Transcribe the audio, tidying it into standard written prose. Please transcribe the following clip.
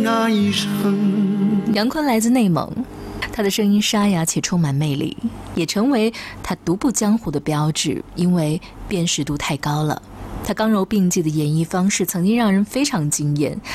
那一生。 杨坤来自内蒙，他的声音沙哑且充满魅力，也成为他独步江湖的标志，因为辨识度太高了。他刚柔并济的演绎方式曾经让人非常惊艳，